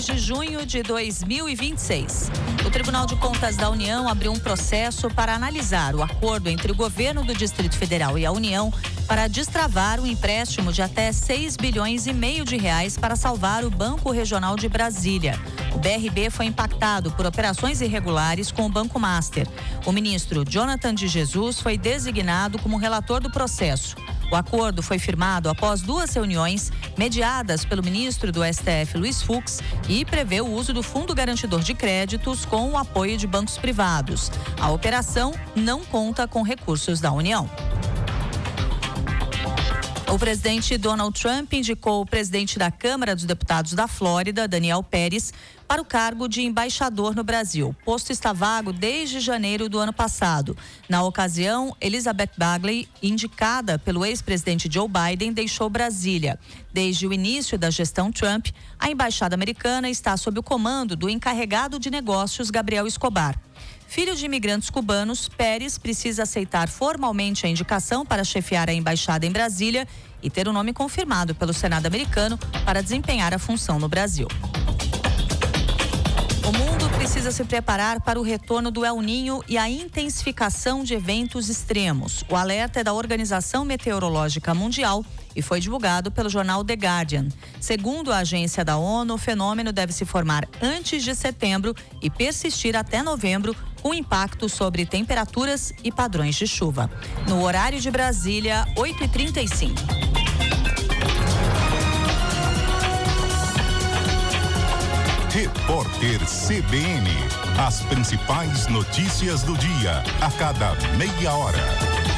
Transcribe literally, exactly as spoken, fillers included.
desde junho de dois mil e vinte e seis. O Tribunal de Contas da União abriu um processo para analisar o acordo entre o governo do Distrito Federal e a União para destravar um empréstimo de até seis bilhões e meio de reais para salvar o Banco Regional de Brasília. O B R B foi impactado por operações irregulares com o Banco Master. O ministro Jonathan de Jesus foi designado como relator do processo. O acordo foi firmado após duas reuniões mediadas pelo ministro do S T F, Luiz Fux, e prevê o uso do Fundo Garantidor de Créditos com o apoio de bancos privados. A operação não conta com recursos da União. O presidente Donald Trump indicou o presidente da Câmara dos Deputados da Flórida, Daniel Pérez, para o cargo de embaixador no Brasil. O posto está vago desde janeiro do ano passado. Na ocasião, Elizabeth Bagley, indicada pelo ex-presidente Joe Biden, deixou Brasília. Desde o início da gestão Trump, a embaixada americana está sob o comando do encarregado de negócios Gabriel Escobar. Filho de imigrantes cubanos, Pérez precisa aceitar formalmente a indicação para chefiar a embaixada em Brasília e ter o nome confirmado pelo Senado americano para desempenhar a função no Brasil. O mundo precisa se preparar para o retorno do El Niño e a intensificação de eventos extremos. O alerta é da Organização Meteorológica Mundial e foi divulgado pelo jornal The Guardian. Segundo a agência da ONU, o fenômeno deve se formar antes de setembro e persistir até novembro, com impacto sobre temperaturas e padrões de chuva. No horário de Brasília, oito e trinta e cinco. Repórter C B N. As principais notícias do dia, a cada meia hora.